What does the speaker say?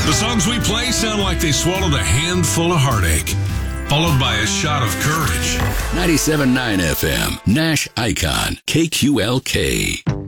The songs we play sound like they swallowed a handful of heartache, followed by a shot of courage. 97.9 FM, Nash Icon, KQLK.